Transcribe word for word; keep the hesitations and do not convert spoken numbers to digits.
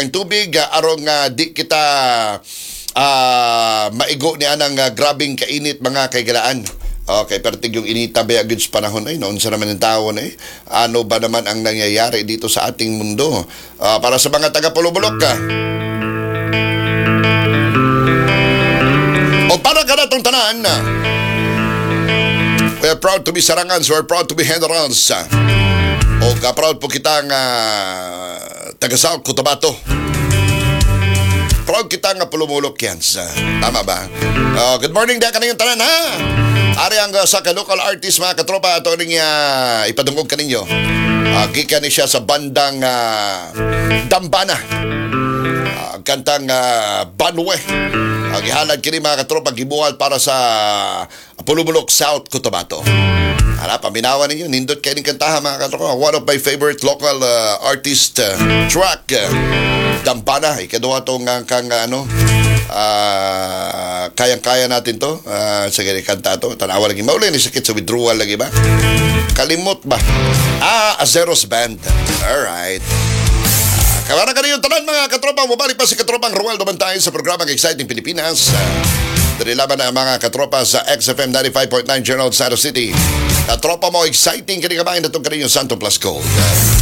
dagang tubig uh, arong uh, di kita uh, maigo ni anang uh, grabing kainit mga kaigalaan. Okay, pero tig yung inita ba agad sa panahon ay noon sa naman ng tao na eh. Ano ba naman ang nangyayari dito sa ating mundo? Uh, para sa mga taga-Pulubulok ka. O para ka na itong tanan, we're proud to be Sarangans, we're proud to be Generals. O ka-proud po kitang uh, taga-South Cotabato. Proud kita nga Pulubulok yan. Tama ba? Uh, good morning, da ka na yung tanan ha? Ari ang uh, sa ka-local artist mga katropa ito rin uh, ipadungog ka ninyo. Uh, Gikan ni siya sa bandang uh, Dambana. Uh, kantang uh, Banwe. Uh, gihalad kini mga katropa gibuhal para sa Pulubulok, South Cotabato. Hala, paminawan ninyo. Nindot kayo ng kantahan mga katropa. One of my favorite local uh, artist uh, track. Uh, Dambana. Ikaduha itong uh, kang uh, ano... Uh, kayang-kaya natin to uh, sa ganyan kanta to. Tanawa lagi mauli ni sakit sa withdrawal lagi ba? Kalimot ba? Ah, Azeros Band. Alright. Uh, Kawana ka rin yung tanan mga katropa. Mabalik pa si katropang Roel naman tayo sa programang Exciting Pilipinas. Uh, Dari laban na mga katropa sa X F M ninety-five point nine General Santos City. Katropa mo, exciting kini kabayan na itong kanina yung Santo Plus Gold. Uh,